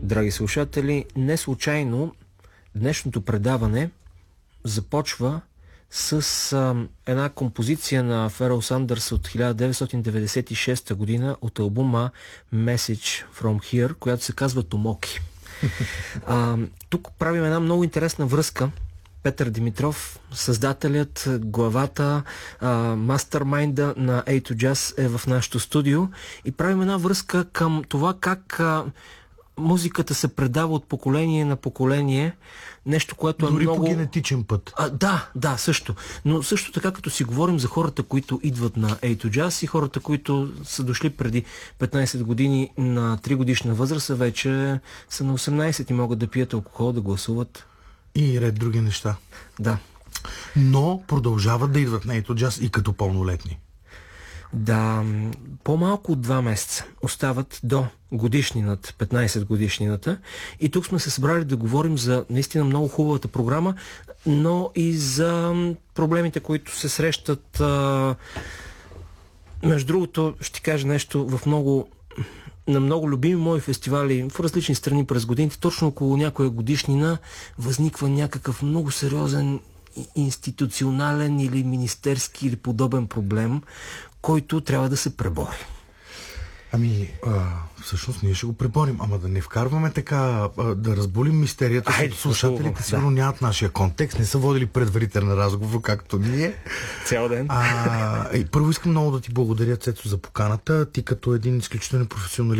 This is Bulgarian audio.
Драги слушатели, не случайно днешното предаване започва с една композиция на Феръл Сандърс от 1996 година от албума Message from Here, която се казва Томоки. Тук правим една много интересна връзка. Петър Димитров, създателят, главата, мастермайнда на A2Jazz е в нашото студио и правим една връзка към това как музиката се предава от поколение на поколение. Нещо, което дори е много... по генетичен път. Да, също. Но също така, като си говорим за хората, които идват на A2Jazz и хората, които са дошли преди 15 години на 3 годишна възраст, вече са на 18 и могат да пият алкохол, да гласуват. И ред други неща. Да. Но продължават да идват на A2Jazz и като пълнолетни. Да, по-малко от 2 месеца остават до годишнината, 15 годишнината. И тук сме се събрали да говорим за наистина много хубавата програма, но и за проблемите, които се срещат. Между другото, ще кажа нещо, на много любими мои фестивали в различни страни през годините, точно около някоя годишнина възниква някакъв много сериозен институционален или министерски или подобен проблем, който трябва да се пребори. Всъщност ние ще го преборим, ама да не вкарваме така, да разболим мистерията, защото слушателите сигурно нямат нашия контекст, не са водили предварителен разговор, както ние. Цял ден. Първо искам много да ти благодаря, Цецо, за поканата. Ти като един изключително професионалист